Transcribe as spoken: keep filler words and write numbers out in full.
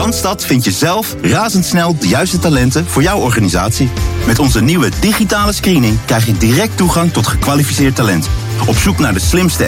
Randstad vind je zelf razendsnel de juiste talenten voor jouw organisatie. Met onze nieuwe digitale screening krijg je direct toegang tot gekwalificeerd talent. Op zoek naar de slimste